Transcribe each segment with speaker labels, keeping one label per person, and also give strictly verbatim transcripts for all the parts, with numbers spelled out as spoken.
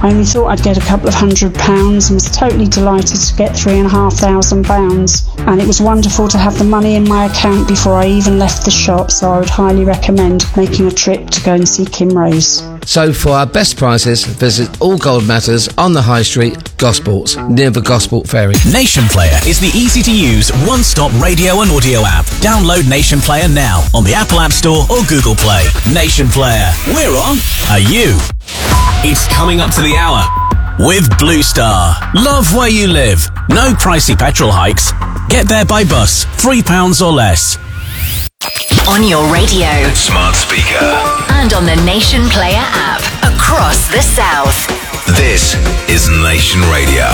Speaker 1: I only thought I'd get a couple of hundred pounds and was totally delighted to get three and a half thousand pounds. And it was wonderful to have the money in my account before I even left the shop, so I would highly recommend making a trip to go and see Kim Rose.
Speaker 2: So for our best prices, visit All Gold Matters on the High Street, Gosport, near the Gosport Ferry.
Speaker 3: Nation Player is the easy-to-use, one-stop radio and audio app. Download Nation Player now on the Apple App Store or Google Play. Nation Player. We're on. Are you? It's coming up to the hour with Blue Star. Love where you live. No pricey petrol hikes. Get there by bus. Three pounds or less.
Speaker 4: On your radio,
Speaker 5: smart speaker,
Speaker 4: and on the Nation Player app across the South.
Speaker 5: This is Nation Radio.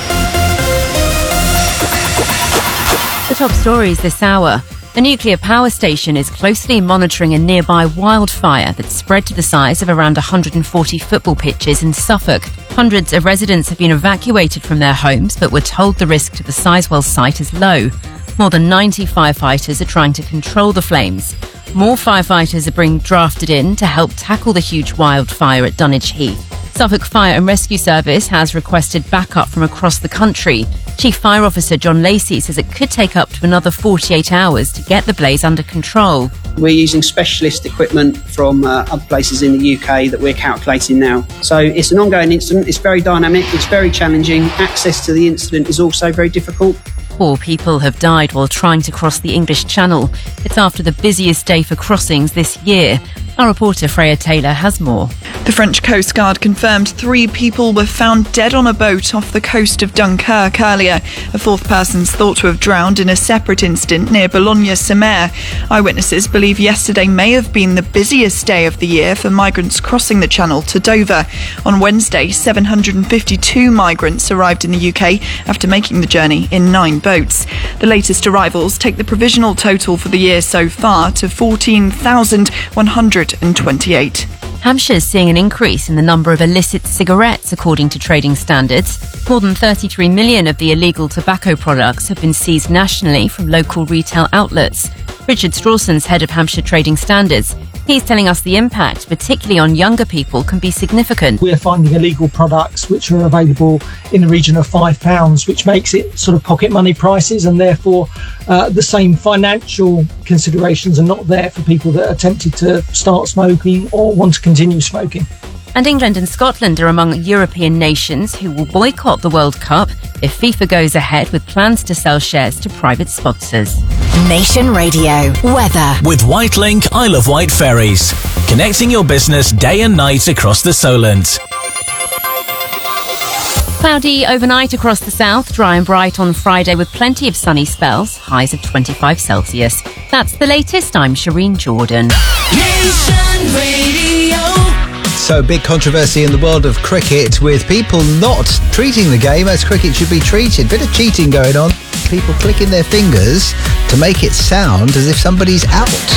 Speaker 6: The top stories this hour. A nuclear power station is closely monitoring a nearby wildfire that spread to the size of around one hundred forty football pitches in Suffolk. Hundreds of residents have been evacuated from their homes, but were told the risk to the Sizewell site is low. More than ninety firefighters are trying to control the flames. More firefighters are being drafted in to help tackle the huge wildfire at Dunwich Heath. Suffolk Fire and Rescue Service has requested backup from across the country. Chief Fire Officer John Lacey says it could take up to another forty-eight hours to get the blaze under control.
Speaker 7: We're using specialist equipment from uh, other places in the U K that we're calculating now. So it's an ongoing incident. It's very dynamic. It's very challenging. Access to the incident is also very difficult.
Speaker 6: Four people have died while trying to cross the English Channel. It's after the busiest day for crossings this year. Our reporter Freya Taylor has more.
Speaker 8: The French Coast Guard confirmed three people were found dead on a boat off the coast of Dunkirk earlier. A fourth person's thought to have drowned in a separate incident near Boulogne-sur-Mer. Eyewitnesses believe yesterday may have been the busiest day of the year for migrants crossing the Channel to Dover. On Wednesday, seven hundred fifty-two migrants arrived in the U K after making the journey in nine boats. The latest arrivals take the provisional total for the year so far to fourteen thousand one hundred twenty-eight.
Speaker 6: Hampshire's seeing an increase in the number of illicit cigarettes, according to trading standards. More than thirty-three million of the illegal tobacco products have been seized nationally from local retail outlets. Richard Strawson's head of Hampshire Trading Standards. He's telling us the impact, particularly on younger people, can be significant.
Speaker 9: We're finding illegal products which are available in the region of five pounds, which makes it sort of pocket money prices, and therefore uh, the same financial considerations are not there for people that are tempted to start smoking or want to continue smoking.
Speaker 6: And England and Scotland are among European nations who will boycott the World Cup if FIFA goes ahead with plans to sell shares to private sponsors.
Speaker 4: Nation Radio weather
Speaker 3: with Whitelink Isle of Wight ferries, connecting your business day and night across the Solent.
Speaker 6: Cloudy overnight across the south, dry and bright on Friday with plenty of sunny spells, highs of twenty-five Celsius. That's the latest. I'm Shireen Jordan.
Speaker 10: Nation Radio.
Speaker 11: So, big controversy in the world of cricket with people not treating the game as cricket should be treated. Bit of cheating going on. People clicking their fingers to make it sound as if somebody's out.